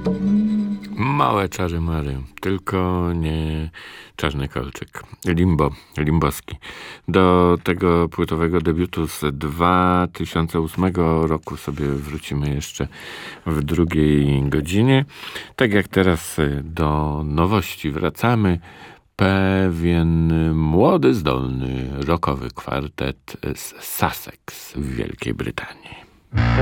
Małe czary mary, tylko nie Czarny Kolczyk. Limboski. Do tego płytowego debiutu z 2008 roku sobie wrócimy jeszcze w drugiej godzinie. Tak jak teraz do nowości wracamy, pewien młody, zdolny rockowy kwartet z Sussex w Wielkiej Brytanii.